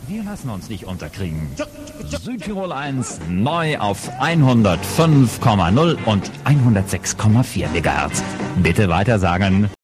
Wir lassen uns nicht unterkriegen. Südtirol 1 neu auf 105,0 und 106,4 MHz. Bitte weitersagen.